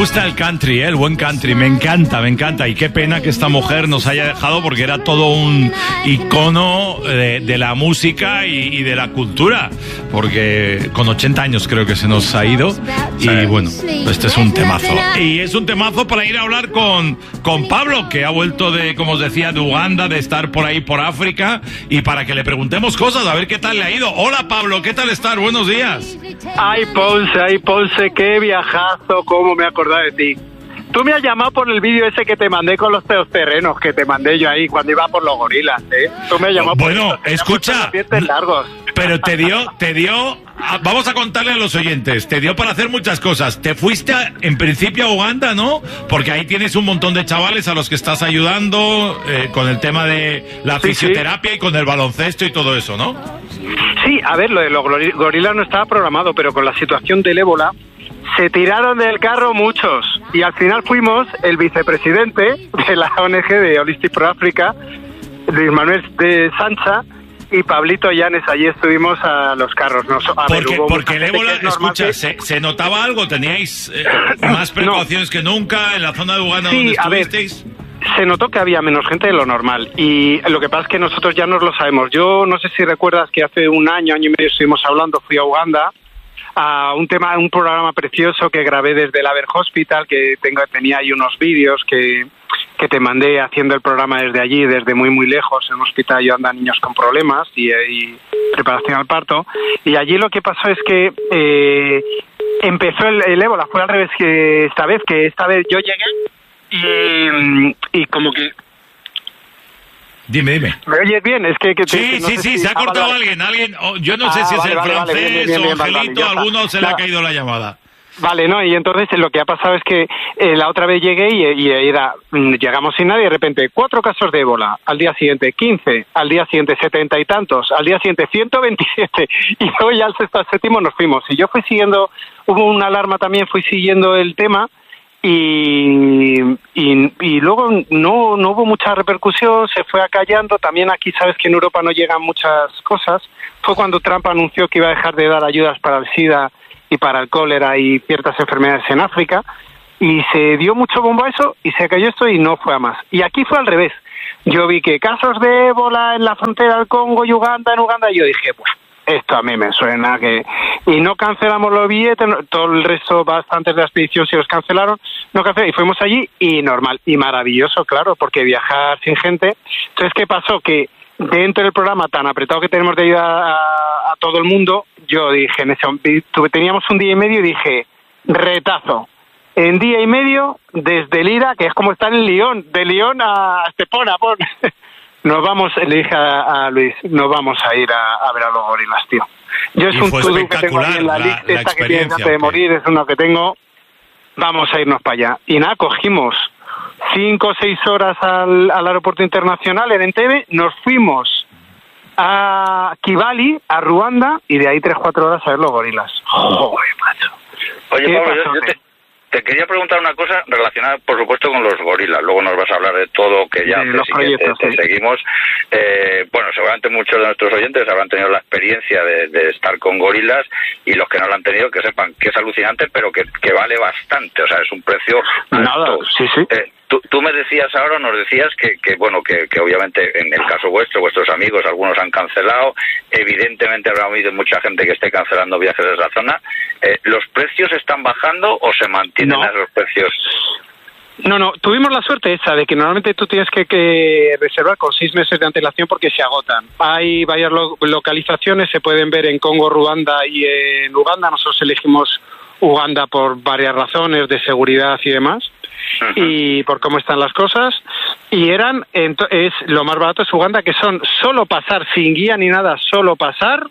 gusta el country, el buen country, me encanta. Y qué pena que esta mujer nos haya dejado porque era todo un icono de la música y de la cultura. Porque con 80 años creo que se nos ha ido. Y bueno, este es un temazo. Y es un temazo para ir a hablar con Pablo, que ha vuelto de, como os decía, de Uganda, de estar por ahí por África, y para que le preguntemos cosas, a ver qué tal le ha ido. Hola Pablo, ¿qué tal estás? Buenos días. Ay Ponce, qué viajazo, cómo me he acordado de ti. Tú me has llamado por el vídeo ese que te mandé con los terrenos, que te mandé yo ahí cuando iba por los gorilas, ¿eh? Tú me has llamado bueno, por eso. Escucha, largos. Pero te dio, vamos a contarle a los oyentes, te dio para hacer muchas cosas. Te fuiste en principio a Uganda, ¿no? Porque ahí tienes un montón de chavales a los que estás ayudando con el tema de la fisioterapia y con el baloncesto y todo eso, ¿no? Sí, a ver, lo de los gorilas no estaba programado, pero con la situación del ébola se tiraron del carro muchos, y al final fuimos el vicepresidente de la ONG de Holistic Pro Africa, Luis Manuel de Sancha, y Pablito Llanes. Allí estuvimos a los carros. Porque el ébola, escucha, ¿se notaba algo? ¿Teníais más precauciones que nunca en la zona de Uganda donde estuvisteis? Se notó que había menos gente de lo normal, y lo que pasa es que nosotros ya nos lo sabemos. Yo no sé si recuerdas que hace un año y medio estuvimos hablando, fui a Uganda a un programa precioso que grabé desde el Aver Hospital, que tenía ahí unos vídeos que te mandé haciendo el programa desde allí, desde muy lejos, en un hospital ayudando a niños con problemas y preparación al parto. Y allí lo que pasó es que empezó el ébola, fue al revés que esta vez yo llegué y como que... Dime. ¿Me oyes bien? Es que sí, se ha cortado alguien, yo no sé si es el francés o Angelito, a alguno se le ha caído la llamada. Vale, no, y entonces lo que ha pasado es que la otra vez llegué y llegamos sin nadie, y de repente 4 casos de ébola, al día siguiente 15, al día siguiente 70 y tantos, al día siguiente 127, y luego ya al sexto, al séptimo nos fuimos. Y yo fui siguiendo, hubo una alarma también, fui siguiendo el tema, y luego no hubo mucha repercusión, se fue acallando. También aquí sabes que en Europa no llegan muchas cosas. Fue cuando Trump anunció que iba a dejar de dar ayudas para el SIDA y para el cólera y ciertas enfermedades en África, y se dio mucho bombo a eso y se cayó esto y no fue a más. Y aquí fue al revés. Yo vi que casos de ébola en la frontera del Congo y Uganda, y yo dije, pues esto a mí me suena que... Y no cancelamos los billetes, todo el resto, bastantes de la expedición sí los cancelaron, y fuimos allí y normal, y maravilloso, claro, porque viajar sin gente. Entonces, ¿qué pasó? Que dentro del programa tan apretado que tenemos de ayudar a todo el mundo, yo dije, teníamos un día y medio y dije, retazo. En día y medio, desde Lira, que es como estar en Lyon, de Lyon a Estepona, nos vamos, le dije a Luis, nos vamos a ir a ver a los gorilas, tío. Yo es un todo que tengo ahí en la lista esta que tienes antes de morir, es uno que tengo, vamos a irnos para allá. Y nada, cogimos 5 o 6 horas al aeropuerto internacional en Entebbe, nos fuimos a Kigali, a Ruanda, y de ahí 3-4 horas a ver los gorilas. Joder, macho. Oye, Pablo, yo te quería preguntar una cosa relacionada, por supuesto, con los gorilas. Luego nos vas a hablar de todo, que ya te seguimos. Bueno, seguramente muchos de nuestros oyentes habrán tenido la experiencia de estar con gorilas, y los que no lo han tenido, que sepan que es alucinante, pero que vale bastante. O sea, es un precio alto. Nada, sí. Tú me decías ahora, nos decías que obviamente en el caso vuestros amigos, algunos han cancelado. Evidentemente habrá habido mucha gente que esté cancelando viajes de esa zona. ¿Los precios están bajando o se mantienen a los precios? No, tuvimos la suerte esa de que normalmente tú tienes que reservar con 6 meses de antelación porque se agotan. Hay varias localizaciones, se pueden ver en Congo, Ruanda y en Uganda. Nosotros elegimos Uganda por varias razones de seguridad y demás. Uh-huh. Y por cómo están las cosas, y lo más barato es Uganda, que son solo pasar, sin guía ni nada, solo pasar,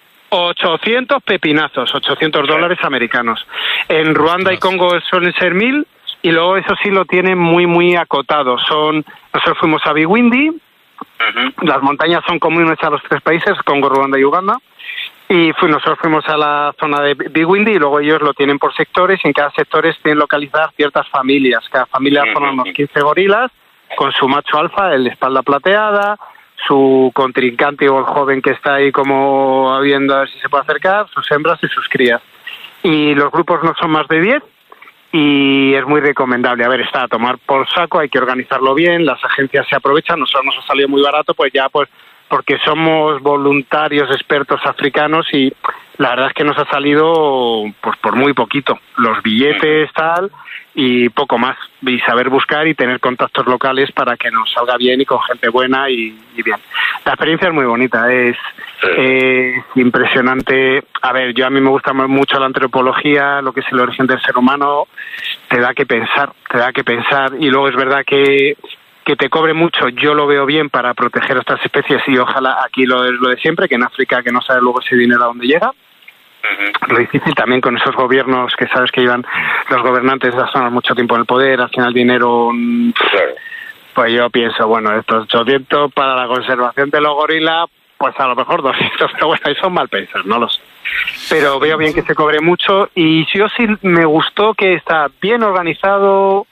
800 pepinazos, $800 americanos. En Ruanda y Congo suelen ser 1.000, y luego eso sí lo tienen muy acotado. Nosotros fuimos a Bwindi, las montañas son comunes a los 3 países, Congo, Ruanda y Uganda, y nosotros fuimos a la zona de Bwindi, y luego ellos lo tienen por sectores, y en cada sector tienen localizadas ciertas familias. Cada familia forma unos 15 gorilas, con su macho alfa, el de espalda plateada, su contrincante o el joven que está ahí como viendo a ver si se puede acercar, sus hembras y sus crías. Y los grupos no son más de 10, y es muy recomendable. A ver, está a tomar por saco, hay que organizarlo bien, las agencias se aprovechan, nosotros nos ha salido muy barato, pues ya pues porque somos voluntarios expertos africanos y la verdad es que nos ha salido pues por muy poquito, los billetes tal y poco más, y saber buscar y tener contactos locales para que nos salga bien y con gente buena y bien. La experiencia es muy bonita, es impresionante. A ver, a mí me gusta mucho la antropología, lo que es el origen del ser humano, te da que pensar, y luego es verdad que te cobre mucho, yo lo veo bien para proteger a estas especies y ojalá aquí lo de siempre, que en África que no sabe luego ese dinero a dónde llega. Lo difícil también con esos gobiernos que sabes que llevan los gobernantes de las zonas mucho tiempo en el poder, al final dinero, pues yo pienso, bueno, estos 800 para la conservación de los gorilas, pues a lo mejor 200, pero bueno, eso es mal pensar, no lo sé. Pero veo bien que se cobre mucho y yo sí me gustó que está bien organizado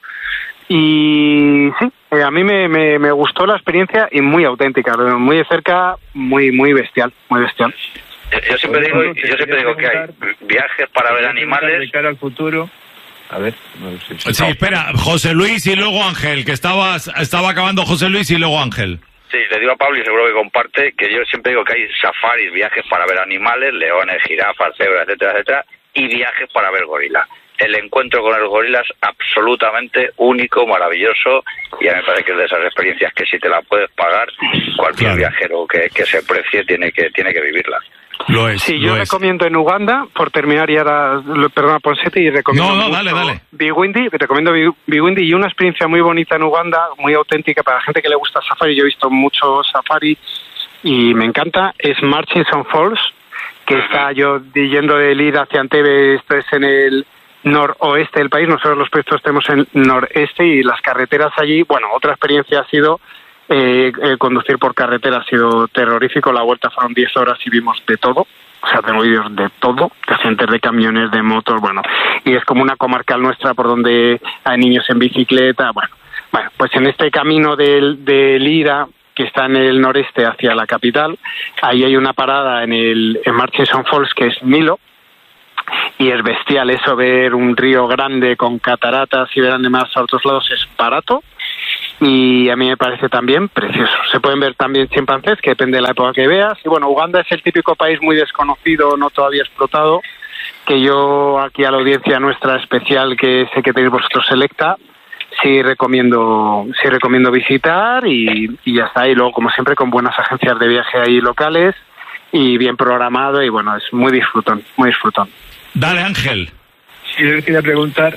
y sí, a mí me gustó la experiencia y muy auténtica, muy de cerca, muy bestial, muy bestial. Yo siempre digo que hay viajes para ver animales. De cara al futuro. A ver. Sí, espera, José Luis y luego Ángel, que estaba acabando José Luis y luego Ángel. Sí, le digo a Pablo y seguro que comparte que yo siempre digo que hay safaris, viajes para ver animales, leones, jirafas, cebras, etcétera, etcétera, y viajes para ver gorilas. El encuentro con el gorila es absolutamente único, maravilloso, y a mí me parece que es de esas experiencias que si te la puedes pagar, cualquier viajero que se precie tiene que vivirla. Lo es. Sí, yo recomiendo en Uganda, por terminar y ahora, perdona Ponsete, y recomiendo dale. Bigwindi, recomiendo Bigwindi y una experiencia muy bonita en Uganda, muy auténtica para la gente que le gusta safari, yo he visto mucho safari y me encanta, es Murchison Falls, que está yo yendo de Lira hacia Entebbe, esto es en el noroeste del país, nosotros los proyectos estamos en noreste y las carreteras allí, bueno, otra experiencia ha sido conducir por carretera, ha sido terrorífico, la vuelta fueron 10 horas y vimos de todo, o sea, tengo vídeos de todo, de accidentes de camiones, de motos, bueno, y es como una comarcal nuestra por donde hay niños en bicicleta, bueno, pues en este camino de Lira, que está en el noreste hacia la capital, ahí hay una parada en Murchison Falls que es Nilo, y es bestial eso, ver un río grande con cataratas y ver además a otros lados es barato y a mí me parece también precioso. Se pueden ver también chimpancés, que depende de la época que veas, y bueno, Uganda es el típico país muy desconocido, no todavía explotado, que yo aquí a la audiencia nuestra especial, que sé que tenéis vosotros selecta, sí recomiendo visitar y ya está, y luego como siempre con buenas agencias de viaje ahí locales y bien programado y bueno, es muy disfrutón. Dale, Ángel. Sí, yo quería preguntar,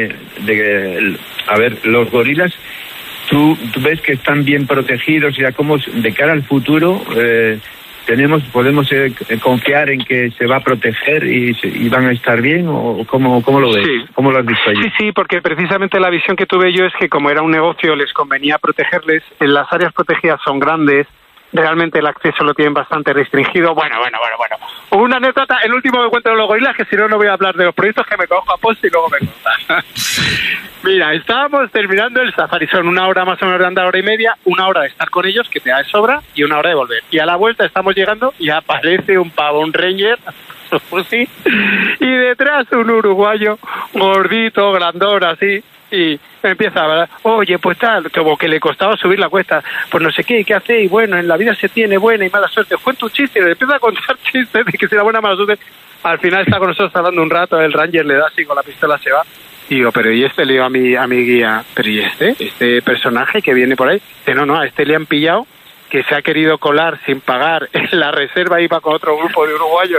a ver, los gorilas, ¿tú ves que están bien protegidos? Ya como de cara al futuro, podemos confiar en que se va a proteger y van a estar bien, o cómo lo ves? Sí. ¿Cómo lo has visto allí? Sí, porque precisamente la visión que tuve yo es que como era un negocio les convenía protegerles, en las áreas protegidas son grandes, realmente el acceso lo tienen bastante restringido. Bueno. Una anécdota, el último que cuento de los gorilas, que si no voy a hablar de los proyectos que me cojo a post y luego me corta. Mira, estábamos terminando el safari, son 1 hora más o menos de andar, 1 hora y media, 1 hora de estar con ellos, que te da de sobra, y 1 hora de volver. Y a la vuelta estamos llegando y aparece un pavo, un ranger, pues sí, y detrás un uruguayo gordito, grandón, así, y me empieza a hablar, oye, pues tal, como que le costaba subir la cuesta, pues no sé qué hace, y bueno, en la vida se tiene buena y mala suerte, cuenta un chiste, y le empieza a contar chistes de que si la buena mala suerte, al final está con nosotros hablando un rato, el ranger le da así, con la pistola se va, y digo, pero ¿y este? Le digo a mi guía, pero ¿y este personaje que viene por ahí? Dice, no, a este le han pillado, que se ha querido colar sin pagar en la reserva, iba con otro grupo de uruguayos,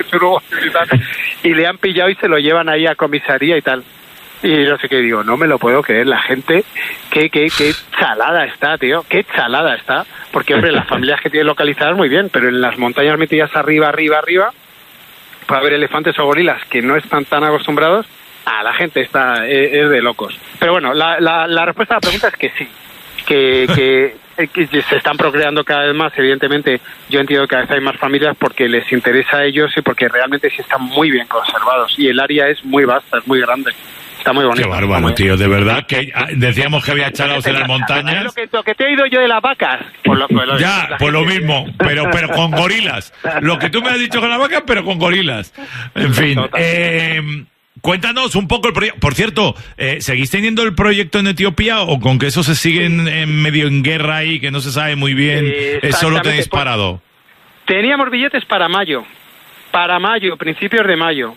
y le han pillado y se lo llevan ahí a comisaría y tal. Y no sé qué digo, no me lo puedo creer, la gente, qué chalada está, tío, qué chalada está, porque hombre, las familias que tienen localizadas muy bien, pero en las montañas metidas arriba, puede haber elefantes o gorilas que no están tan acostumbrados, la gente está, es de locos. Pero bueno, la respuesta a la pregunta es que sí, que se están procreando cada vez más, evidentemente yo entiendo que cada vez hay más familias porque les interesa a ellos y porque realmente sí están muy bien conservados y el área es muy vasta, es muy grande. Está muy bonito. Qué bárbaro, tío, de verdad que decíamos que había chalados en las montañas. Lo que te he oído yo de las vacas. Pues lo mismo, pero con gorilas. Lo que tú me has dicho con las vacas, pero con gorilas. En fin, Cuéntanos un poco el proyecto. Por cierto, ¿seguís teniendo el proyecto en Etiopía o con que eso se sigue medio en guerra ahí, que no se sabe muy bien? ¿Eso lo tenéis parado? Teníamos billetes para mayo, principios de mayo.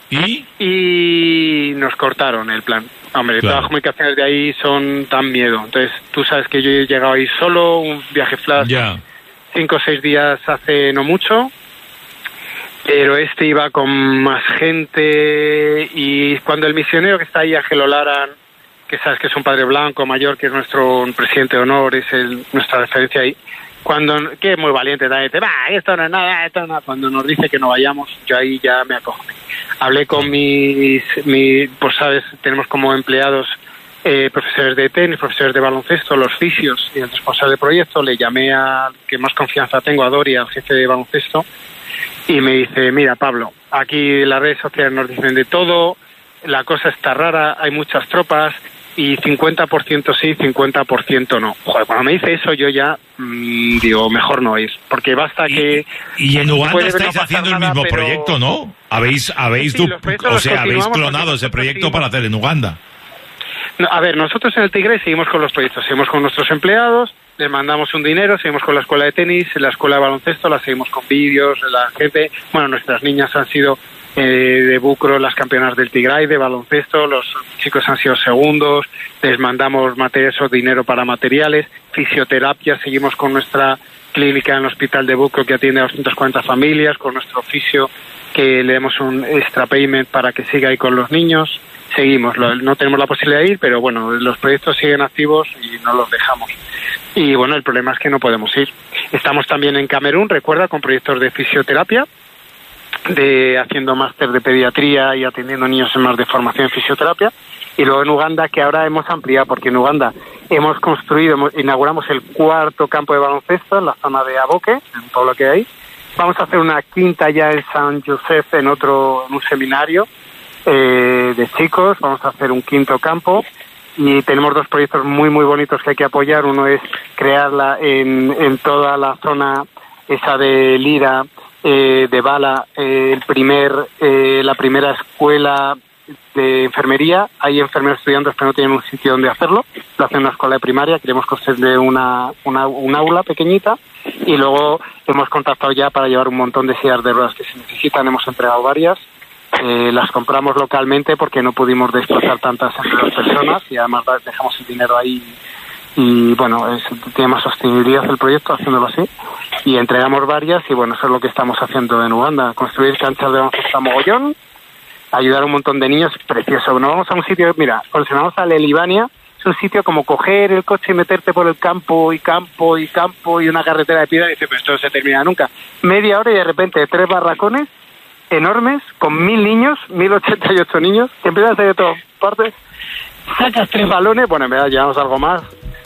¿Y? Nos cortaron el plan. Hombre, claro. Todas las comunicaciones de ahí son tan miedo. Entonces, tú sabes que yo he llegado ahí solo, un viaje flash, 5 o 6 días hace no mucho, pero iba con más gente, y cuando el misionero que está ahí, Ángelo Laran, que sabes que es un padre blanco mayor, que es nuestro presidente de honor, es nuestra referencia ahí, que es muy valiente, también dice, esto no es nada, cuando nos dice que no vayamos, yo ahí ya me acojo. Hablé con pues sabes, tenemos como empleados profesores de tenis, profesores de baloncesto, los fisios y el responsable del proyecto. Le llamé al que más confianza tengo, a Dori, al jefe de baloncesto, y me dice, mira Pablo, aquí las redes sociales nos dicen de todo, la cosa está rara, hay muchas tropas, y 50% sí, 50% no. Joder, cuando me dice eso yo ya digo, mejor no ir, porque basta que... Y en Uganda estáis haciendo el mismo proyecto, ¿no? Habéis clonado ese proyecto para hacer en Uganda. No, a ver, nosotros en el Tigray seguimos con los proyectos, seguimos con nuestros empleados, les mandamos un dinero, seguimos con la escuela de tenis, la escuela de baloncesto, la seguimos con vídeos, la gente... Bueno, nuestras niñas han sido... de bucro, las campeonas del Tigray de baloncesto, los chicos han sido segundos, les mandamos materiales o dinero para materiales, fisioterapia, seguimos con nuestra clínica en el hospital de bucro que atiende a 240 familias, con nuestro fisio que le damos un extra payment para que siga ahí con los niños, seguimos, no tenemos la posibilidad de ir, pero bueno, los proyectos siguen activos y no los dejamos. Y bueno, el problema es que no podemos ir. Estamos también en Camerún, recuerda, con proyectos de fisioterapia, haciendo máster de pediatría y atendiendo niños en más de formación en fisioterapia, y luego en Uganda, que ahora hemos ampliado, porque en Uganda inauguramos el 4º campo de baloncesto en la zona de Aboke, en todo lo que hay. Vamos a hacer una quinta ya en San Joseph, en un seminario de chicos, vamos a hacer un 5º campo, y tenemos 2 proyectos muy muy bonitos que hay que apoyar. Uno es crearla en toda la zona esa de Lira, de Bala, la primera escuela de enfermería. Hay enfermeros estudiantes que no tienen un sitio donde hacerlo, lo hacen en una escuela de primaria. Queremos construirle un aula pequeñita, y luego hemos contactado ya para llevar un montón de sillas de ruedas que se necesitan. Hemos entregado varias, las compramos localmente porque no pudimos desplazar tantas entre las personas, y además dejamos el dinero ahí. Y bueno, tiene más sostenibilidad el proyecto haciéndolo así, y entregamos varias, y bueno, eso es lo que estamos haciendo en Uganda, construir canchas de baloncesto a mogollón, ayudar a un montón de niños, precioso. Nos vamos a un sitio, mira, cuando nos vamos a Lelibania, es un sitio como coger el coche y meterte por el campo y una carretera de piedra, y dices, pues esto no se termina nunca. Media hora y de repente 3 barracones enormes con 1.000 niños, 1.088 niños, que empiezan a hacer de todas partes, sacas 3 balones, bueno, en verdad llevamos algo más,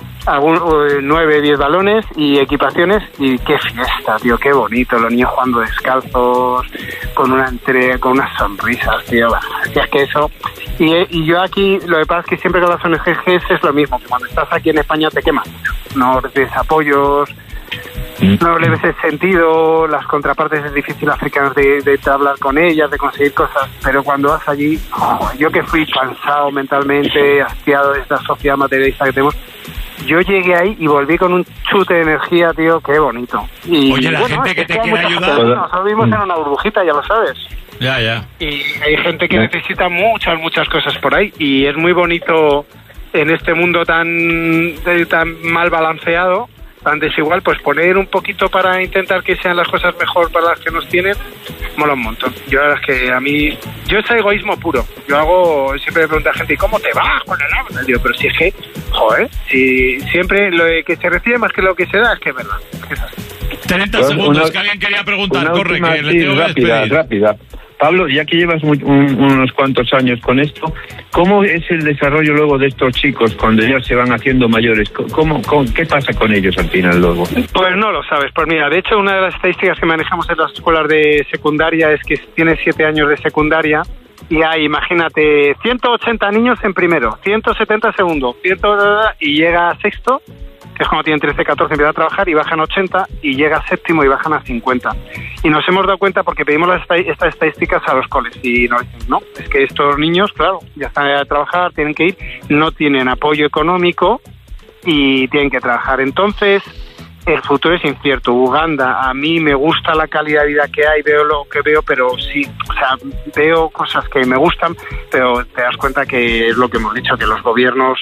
9, 10 balones y equipaciones, y qué fiesta, tío, qué bonito, los niños jugando descalzos, con unas sonrisas, tío, es que eso, y yo aquí, lo que pasa es que siempre con las ONGs es lo mismo, que cuando estás aquí en España te quemas, no recibes apoyos, no le ves el sentido, las contrapartes es difícil africanas de hablar con ellas, de conseguir cosas, pero cuando vas allí, yo que fui cansado mentalmente, hastiado de esta sociedad materialista que tenemos, yo llegué ahí y volví con un chute de energía, tío, qué bonito. Y, oye, la gente que te quiere ayudar... Nosotros vivimos en una burbujita, ya lo sabes. Ya. Y hay gente que necesita muchas cosas por ahí, y es muy bonito en este mundo tan mal balanceado, tan desigual, pues poner un poquito para intentar que sean las cosas mejor para las que nos tienen, mola un montón. Yo la verdad es que a mí, yo es egoísmo puro. Siempre me pregunta a gente, ¿y cómo te vas con el agua? Digo, pero si es que, si siempre lo que se recibe más que lo que se da, es que es verdad. Es así. 30 segundos, que alguien quería preguntar, corre, que le tengo que despedir. Rápida. Pablo, ya que llevas unos cuantos años con esto, ¿cómo es el desarrollo luego de estos chicos cuando ya se van haciendo mayores? ¿Qué pasa con ellos al final luego? Pues no lo sabes. Pues mira, de hecho, una de las estadísticas que manejamos en las escuelas de secundaria es que tiene 7 años de secundaria y hay, imagínate, 180 niños en primero, 170 en segundo, y llega a sexto que es cuando tienen 13, 14, empiezan a trabajar y bajan a 80 y llega a séptimo y bajan a 50. Y nos hemos dado cuenta porque pedimos estas estadísticas a los coles y nos dicen, no, es que estos niños, claro, ya están a trabajar, tienen que ir, no tienen apoyo económico y tienen que trabajar. Entonces, el futuro es incierto. Uganda, a mí me gusta la calidad de vida que hay, veo lo que veo, pero sí, o sea, veo cosas que me gustan, pero te das cuenta que es lo que hemos dicho, que los gobiernos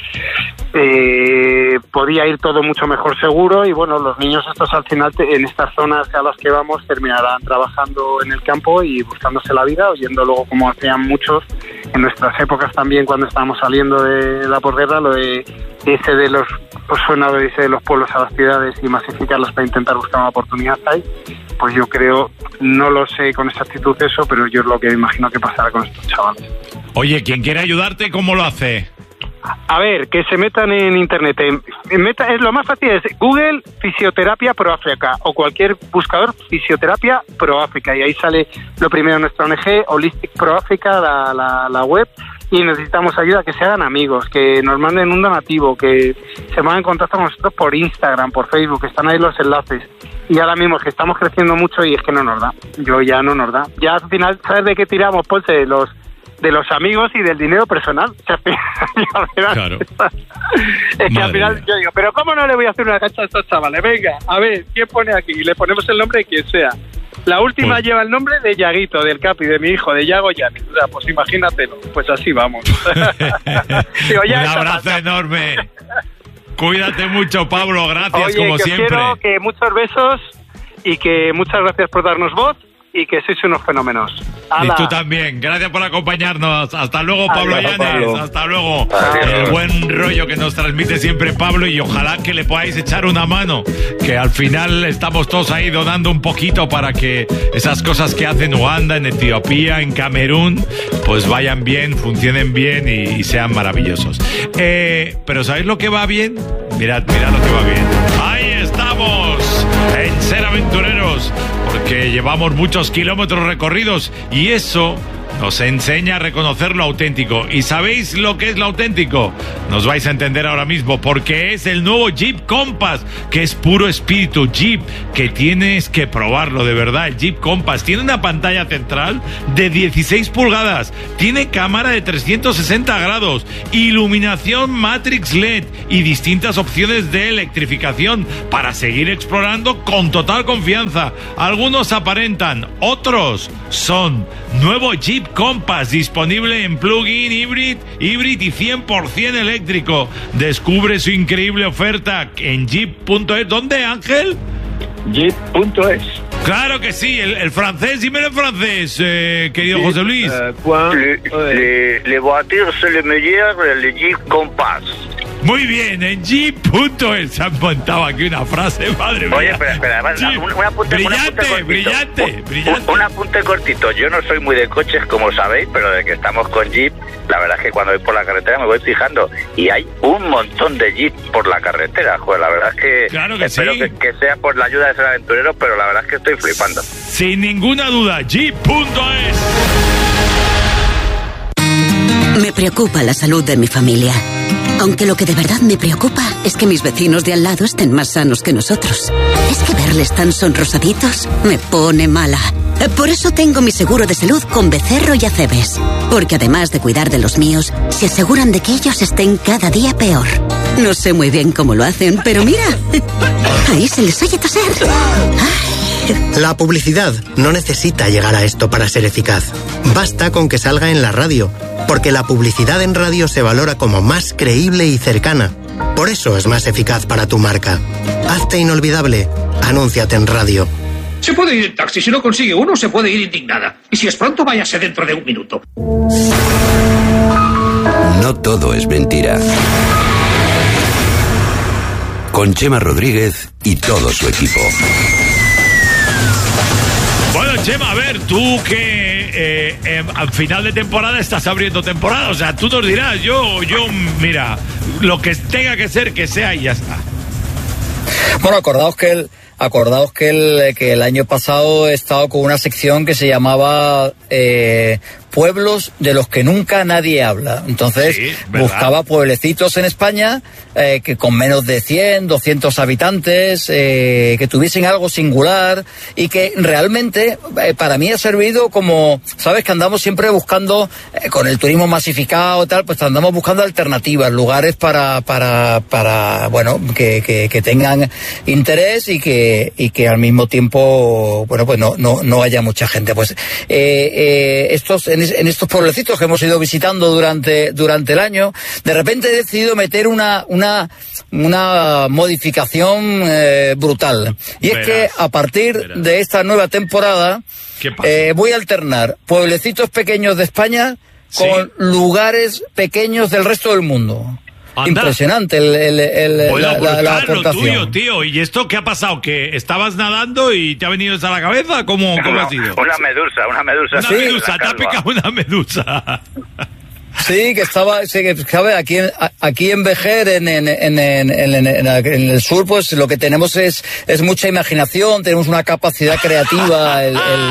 podía ir todo mucho mejor seguro y bueno, los niños estos al final en estas zonas a las que vamos terminarán trabajando en el campo y buscándose la vida, oyendo luego como hacían muchos en nuestras épocas también cuando estábamos saliendo de la posguerra, lo de ese de los de los pueblos a las ciudades y masificarlos para intentar buscar una oportunidad ahí, pues yo creo, no lo sé con exactitud eso, pero yo es lo que me imagino que pasará con estos chavales. Oye, quien quiera ayudarte, ¿cómo lo hace? A ver, que se metan en internet. Es lo más fácil es Google Fisioterapia Pro África o cualquier buscador Fisioterapia Pro África y ahí sale lo primero en nuestra ONG, Holistic Pro África, la web. Y necesitamos ayuda, que se hagan amigos, que nos manden un donativo, que se pongan en contacto con nosotros por Instagram, por Facebook, que están ahí los enlaces. Y ahora mismo es que estamos creciendo mucho y es que no nos da. Ya no nos da. Ya al final, ¿sabes de qué tiramos, Ponce? De los amigos y del dinero personal. O sea, claro. Es que al final yo digo, pero ¿cómo no le voy a hacer una cancha a estos chavales? Venga, a ver, ¿quién pone aquí? Y le ponemos el nombre de quien sea. La última lleva el nombre de Yaguito, del Capi, de mi hijo, de Yago Yanis. O sea, pues imagínatelo. Pues así vamos. Digo, un abrazo enorme. Cuídate mucho, Pablo. Gracias, oye, como que siempre. Quiero que muchos besos y que muchas gracias por darnos voz y que sois unos fenómenos. ¡Hala! Y tú también. Gracias por acompañarnos. Hasta luego, Pablo Llanes. Hasta luego. Adiós. El buen rollo que nos transmite siempre Pablo y ojalá que le podáis echar una mano, que al final estamos todos ahí donando un poquito para que esas cosas que hacen Uganda, en Etiopía, en Camerún, pues vayan bien, funcionen bien y sean maravillosos. Pero ¿sabéis lo que va bien? Mirad lo que va bien. ¡Ahí estamos! En Ser Aventureros, porque llevamos muchos kilómetros recorridos y eso nos enseña a reconocer lo auténtico. ¿Y sabéis lo que es lo auténtico? Nos vais a entender ahora mismo, porque es el nuevo Jeep Compass, que es puro espíritu Jeep, que tienes que probarlo, de verdad. El Jeep Compass tiene una pantalla central de 16 pulgadas, tiene cámara de 360 grados, iluminación Matrix LED y distintas opciones de electrificación para seguir explorando con total confianza. Algunos aparentan, otros son. Nuevo Jeep Compass, disponible en plug-in, híbrido y 100% eléctrico. Descubre su increíble oferta en jeep.es. ¿Dónde, Ángel? Jeep.es. Claro que sí, el francés, dímelo en francés, querido sí, José Luis. Les voitures, c'est le meilleur, le Jeep Compass. Muy bien, en Jeep.es se han montado aquí una frase, madre mía. Oye, espera, un apunte brillante. Un apunte cortito. Yo no soy muy de coches, como sabéis, pero de que estamos con Jeep, la verdad es que cuando voy por la carretera me voy fijando y hay un montón de Jeep por la carretera. Joder, la verdad es que, claro que espero sí. que sea por la ayuda de Ser Aventureros, pero la verdad es que estoy flipando. Sin ninguna duda, Jeep.es. Me preocupa la salud de mi familia. Aunque lo que de verdad me preocupa es que mis vecinos de al lado estén más sanos que nosotros. Es que verles tan sonrosaditos me pone mala. Por eso tengo mi seguro de salud con Becerro y Acebes. Porque además de cuidar de los míos, se aseguran de que ellos estén cada día peor. No sé muy bien cómo lo hacen, pero mira, ahí se les oye toser. La publicidad no necesita llegar a esto para ser eficaz. Basta con que salga en la radio, porque la publicidad en radio se valora como más creíble y cercana. Por eso es más eficaz para tu marca. Hazte inolvidable. Anúnciate en radio. Se puede ir en taxi. Si no consigue uno, se puede ir indignada. Y si es pronto, váyase dentro de un minuto. No todo es mentira. Con Chema Rodríguez y todo su equipo. Bueno, Chema, a ver, tú que al final de temporada estás abriendo temporada, o sea, tú nos dirás, yo, mira, lo que tenga que ser, que sea y ya está. Bueno, acordaos que el año pasado he estado con una sección que se llamaba pueblos de los que nunca nadie habla. Entonces buscaba pueblecitos en España que con menos de 100, 200 habitantes, que tuviesen algo singular y que realmente para mí ha servido como, sabes que andamos siempre buscando, con el turismo masificado y tal, pues andamos buscando alternativas, lugares para bueno, que tengan interés y que al mismo tiempo, bueno, pues no haya mucha gente. Pues en estos pueblecitos que hemos ido visitando durante el año, de repente he decidido meter una modificación brutal. Y es que a partir de esta nueva temporada voy a alternar pueblecitos pequeños de España con lugares pequeños del resto del mundo. Anda. Impresionante la aportación. Lo tuyo, tío. ¿Y esto qué ha pasado? ¿Que estabas nadando y te ha venido eso a la cabeza? ¿Cómo ha sido? Una medusa. Una medusa, te ha picado una medusa. Sí, que estaba aquí en Vejer, en el sur, pues lo que tenemos es mucha imaginación, tenemos una capacidad creativa,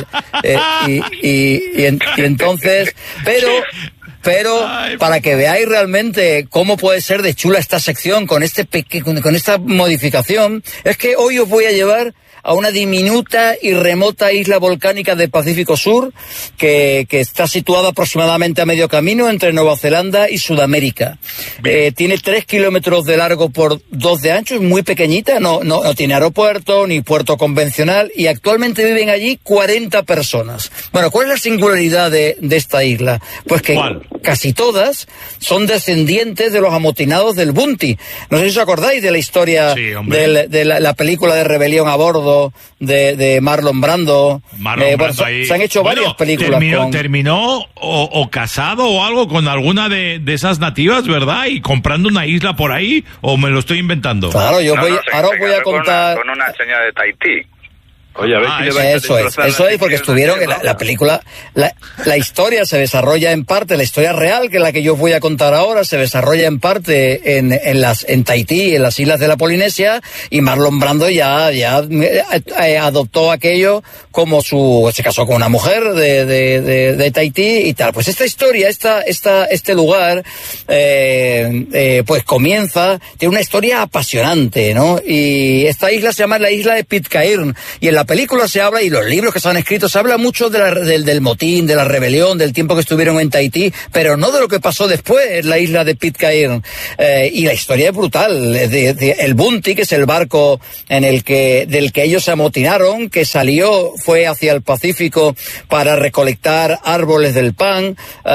y entonces, pero para que veáis realmente cómo puede ser de chula esta sección con esta modificación, es que hoy os voy a llevar a una diminuta y remota isla volcánica del Pacífico Sur que está situada aproximadamente a medio camino entre Nueva Zelanda y Sudamérica. Tiene 3 kilómetros de largo por 2 de ancho, es muy pequeñita, no tiene aeropuerto ni puerto convencional y actualmente viven allí 40 personas. Bueno, ¿cuál es la singularidad de esta isla? Pues que casi todas son descendientes de los amotinados del Bounty. No sé si os acordáis de la historia de la película de Rebelión a Bordo de Marlon Brando. Se han hecho varias películas. Terminó o casado o algo con alguna de esas nativas, ¿verdad? Y comprando una isla por ahí, ¿o me lo estoy inventando? Claro, ahora os voy a contar. Con una señora de Tahití. Oye, a ver eso es porque estuvieron en la película, la historia se desarrolla en parte, la historia real, que es la que yo os voy a contar ahora, se desarrolla en parte en Tahití, en las islas de la Polinesia, y Marlon Brando ya adoptó aquello como se casó con una mujer de Tahití y tal. Pues esta historia, este lugar, pues tiene una historia apasionante, ¿no? Y esta isla se llama la isla de Pitcairn, y en la película se habla, y los libros que se han escrito, se habla mucho del motín, de la rebelión, del tiempo que estuvieron en Tahití, pero no de lo que pasó después en la isla de Pitcairn. Y la historia es brutal. El Bounty, que es el barco del que ellos se amotinaron, que fue hacia el Pacífico para recolectar árboles del pan,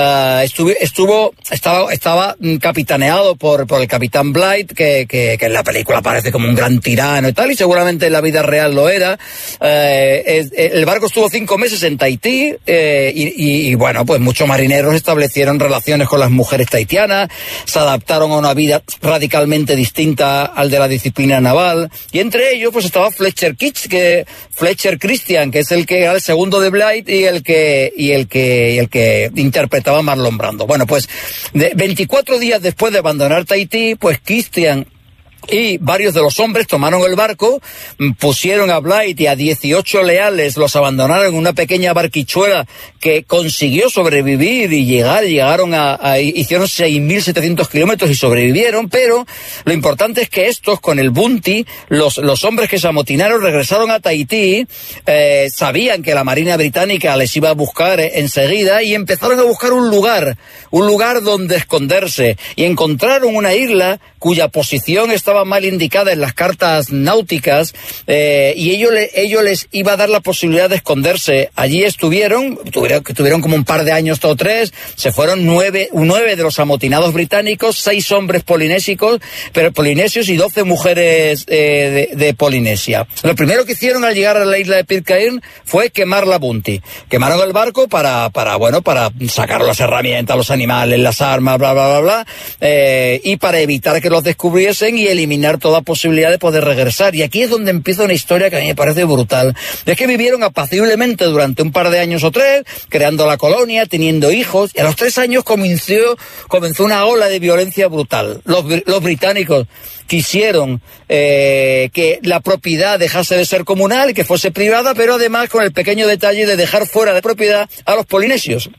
estaba capitaneado por el capitán Bligh, que en la película parece como un gran tirano y tal, y seguramente en la vida real lo era. El barco estuvo 5 meses en Tahití y bueno, pues muchos marineros establecieron relaciones con las mujeres tahitianas, se adaptaron a una vida radicalmente distinta al de la disciplina naval, y entre ellos pues estaba Fletcher Christian, que es el que era el segundo de Bligh y el que interpretaba a Marlon Brando. Bueno, pues 24 días después de abandonar Tahití, pues Christian y varios de los hombres tomaron el barco, pusieron a Bligh y a 18 leales, los abandonaron en una pequeña barquichuela que consiguió sobrevivir y hicieron 6.700 kilómetros y sobrevivieron, pero lo importante es que estos, con el Bounty, los hombres que se amotinaron regresaron a Tahití, sabían que la Marina Británica les iba a buscar enseguida y empezaron a buscar un lugar donde esconderse, y encontraron una isla cuya posición estaba mal indicada en las cartas náuticas, y ellos les iba a dar la posibilidad de esconderse. Allí tuvieron como un par de años o 3, se fueron 9 de los amotinados británicos, 6 hombres polinesios y 12 mujeres de Polinesia. Lo primero que hicieron al llegar a la isla de Pitcairn fue quemar la Bounty. Quemaron el barco para sacar las herramientas, los animales, las armas, bla, bla, bla, bla, y para evitar que los descubriesen y eliminar toda posibilidad de poder regresar. Y aquí es donde empieza una historia que a mí me parece brutal. Es que vivieron apaciblemente durante un par de años o 3, creando la colonia, teniendo hijos, y a los 3 años comenzó una ola de violencia brutal. Los británicos quisieron que la propiedad dejase de ser comunal y que fuese privada, pero además con el pequeño detalle de dejar fuera de propiedad a los polinesios.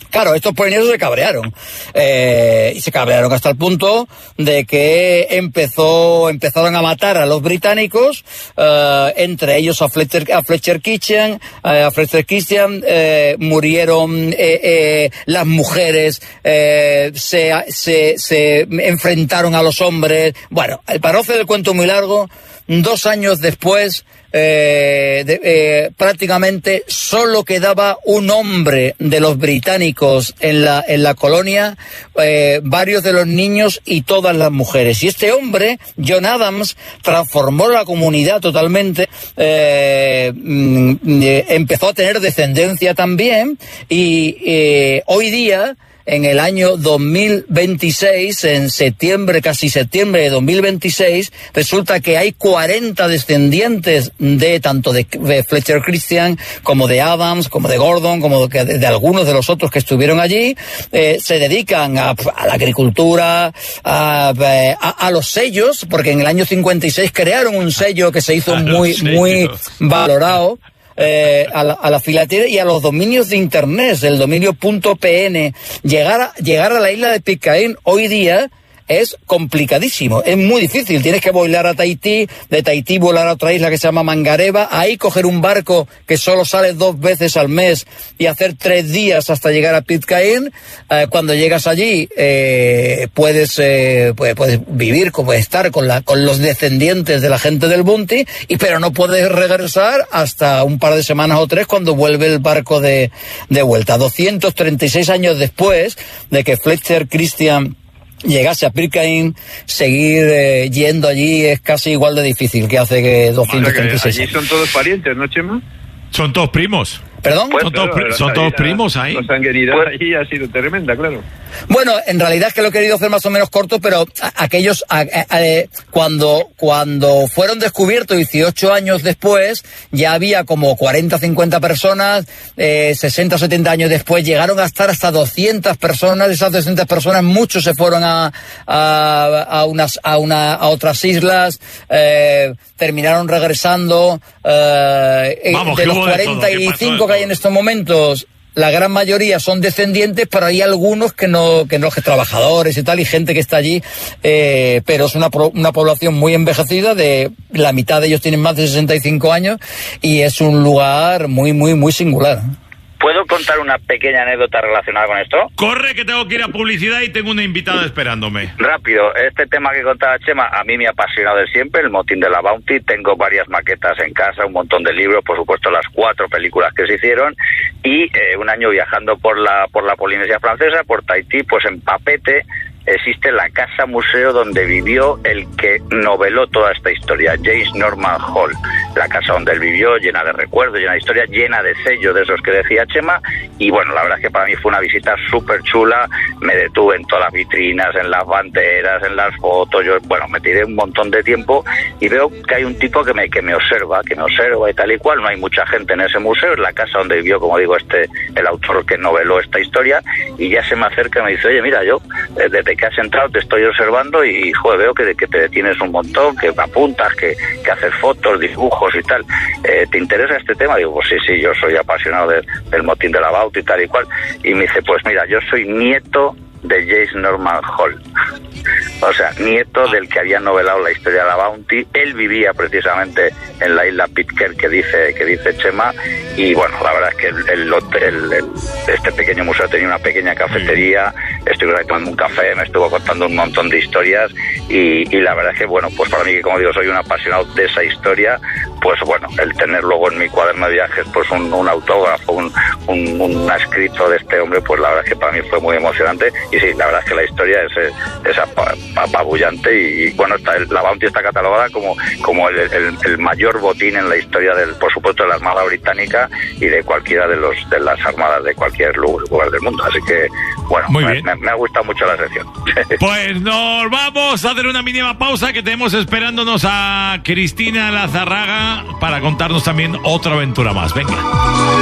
Claro, estos polineses se cabrearon. Y se cabrearon hasta el punto de que empezaron a matar a los británicos, entre ellos a Fletcher Christian, murieron las mujeres, se enfrentaron a los hombres. Bueno, para no hacer el cuento muy largo, 2 años después, prácticamente solo quedaba un hombre de los británicos en la colonia, varios de los niños y todas las mujeres. Y este hombre, John Adams, transformó la comunidad totalmente, empezó a tener descendencia también, y hoy día, en el año 2026, casi septiembre de 2026, resulta que hay 40 descendientes tanto de Fletcher Christian, como de Adams, como de Gordon, como de algunos de los otros que estuvieron allí. Se dedican a la agricultura, a los sellos, porque en el año 56 crearon un sello que se hizo muy valorado. A la filatelia y a los dominios de internet, el dominio .pn. Llegar a la isla de Pitcairn hoy día es complicadísimo, es muy difícil. Tienes que volar a Tahití, de Tahití volar a otra isla que se llama Mangareva, ahí coger un barco que solo sale 2 veces al mes y hacer 3 días hasta llegar a Pitcairn. Cuando llegas allí, puedes vivir, estar con los descendientes de la gente del Bounty, pero no puedes regresar hasta un par de semanas o 3 cuando vuelve el barco de vuelta. 236 años después de que Fletcher Christian llegase a Pitcairn, seguir yendo allí es casi igual de difícil que hace que 236 años. Allí son todos parientes, ¿no, Chema? Son todos primos. ¿Perdón? Son todos primos ahí. La sanguinidad allí ha sido tremenda, claro. Bueno, en realidad es que lo he querido hacer más o menos corto, pero aquellos, cuando fueron descubiertos 18 años después, ya había como 40, 50 personas, 60, 70 años después llegaron a estar hasta 200 personas. Esas 200 personas, muchos se fueron a otras islas, terminaron regresando. De los 45 que hay en estos momentos, la gran mayoría son descendientes, pero hay algunos que no, trabajadores y tal, y gente que está allí, pero es una población muy envejecida, de la mitad de ellos tienen más de 65 años, y es un lugar muy, muy, muy singular. ¿Puedo contar una pequeña anécdota relacionada con esto? Corre, que tengo que ir a publicidad y tengo una invitada esperándome. Rápido, este tema que contaba Chema a mí me ha apasionado de siempre, el motín de la Bounty. Tengo varias maquetas en casa, un montón de libros, por supuesto las 4 películas que se hicieron, y un año viajando por la Polinesia Francesa, por Tahití, pues en Papeete existe la casa museo donde vivió el que noveló toda esta historia, James Norman Hall. La casa donde él vivió, llena de recuerdos, llena de historia, llena de sellos de esos que decía Chema. Y bueno, la verdad es que para mí fue una visita súper chula. Me detuve en todas las vitrinas, en las banderas, en las fotos. Me tiré un montón de tiempo y veo que hay un tipo que me observa y tal y cual. No hay mucha gente en ese museo, es la casa donde vivió, como digo, el autor que noveló esta historia. Y ya se me acerca y me dice: oye, mira, yo desde que has entrado te estoy observando y joder, veo que te detienes un montón, que apuntas, que haces fotos, dibujos y tal. ¿Te interesa este tema? Digo, pues sí, yo soy apasionado del motín de la Bounty y tal y cual. Y me dice, pues mira, yo soy nieto de James Norman Hall. O sea, nieto del que había novelado la historia de la Bounty. Él vivía precisamente en la isla Pitcairn que dice Chema. Y bueno, la verdad es que este pequeño museo tenía una pequeña cafetería. Estuve tomando un café, me estuvo contando un montón de historias. Y la verdad es que, bueno, pues para mí, que como digo, soy un apasionado de esa historia, pues bueno, el tener luego en mi cuaderno de viajes pues un autógrafo, un escrito de este hombre, pues la verdad es que para mí fue muy emocionante. Y sí, la verdad es que la historia es apabullante. Y bueno, la Bounty está catalogada como el mayor botín en la historia por supuesto, de la Armada Británica y de cualquiera de las armadas de cualquier lugar del mundo. Así que, bueno, me ha gustado mucho la sección. Pues nos vamos a hacer una mínima pausa, que tenemos esperándonos a Cristina Lazarraga para contarnos también otra aventura más. Venga.